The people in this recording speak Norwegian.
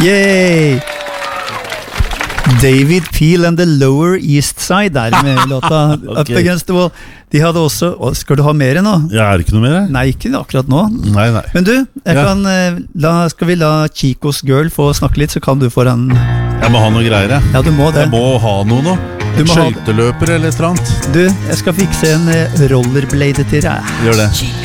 Yay! David Peel and the Lower East Side der med låta Up Against the Wall. De hadde også, skal du ha mer nå? Ja, det ikke noe mer? Nei, ikke akkurat nå. Nei. Men du, skal vi la Chicos Girl få snakke litt, så kan du få den. Jeg må ha noe greier, jeg. Ja, du må det. Jeg må ha noe nå. En skøyteløper eller strand. Du, jeg skal fikse en rollerblade til deg. Gjør det.